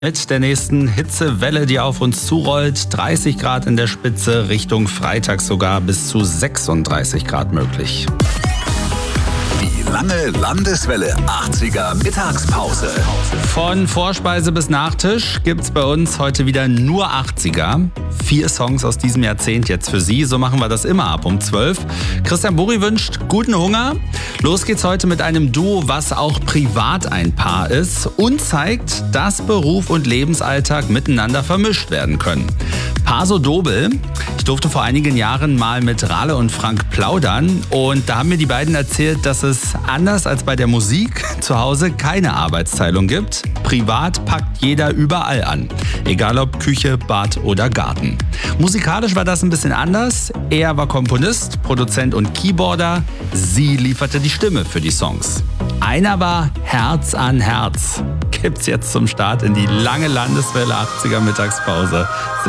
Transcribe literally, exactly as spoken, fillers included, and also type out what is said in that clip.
Mit der nächsten Hitzewelle, die auf uns zurollt, dreißig Grad in der Spitze, Richtung Freitag sogar bis zu sechsunddreißig Grad möglich. Die lange Landeswelle achtziger Mittagspause. Von Vorspeise bis Nachtisch gibt's bei uns heute wieder nur achtziger. Vier Songs aus diesem Jahrzehnt jetzt für Sie. So machen wir das immer ab um zwölf. Christian Burri wünscht guten Hunger. Los geht's heute mit einem Duo, was auch privat ein Paar ist und zeigt, dass Beruf und Lebensalltag miteinander vermischt werden können. Paso Dobel. Ich durfte vor einigen Jahren mal mit Rale und Frank plaudern und da haben mir die beiden erzählt, dass es anders als bei der Musik zu Hause keine Arbeitsteilung gibt. Privat packt jeder überall an, egal ob Küche, Bad oder Garten. Musikalisch war das ein bisschen anders. Er war Komponist, Produzent und Keyboarder. Sie lieferte die Stimme für die Songs. Einer war Herz an Herz. Gibt's jetzt zum Start in die lange Landeswelle achtziger Mittagspause. Sehr